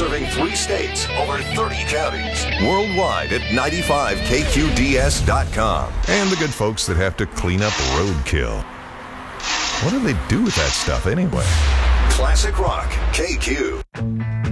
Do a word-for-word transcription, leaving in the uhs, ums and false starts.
Serving three states, over thirty counties. Worldwide at ninety-five K Q D S dot com. And the good folks that have to clean up roadkill. What do they do with that stuff anyway? Classic Rock K Q.